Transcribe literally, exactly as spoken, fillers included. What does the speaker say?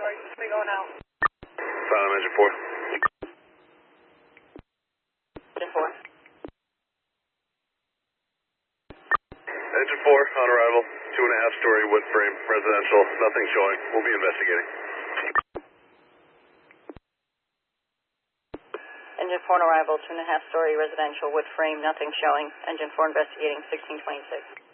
Alright, just be going out. Silent engine four. Engine four. Engine four, on arrival. Two and a half story wood frame, residential, nothing showing. We'll be investigating. Engine four on arrival, two and a half story residential wood frame, nothing showing. Engine four investigating, sixteen twenty-six.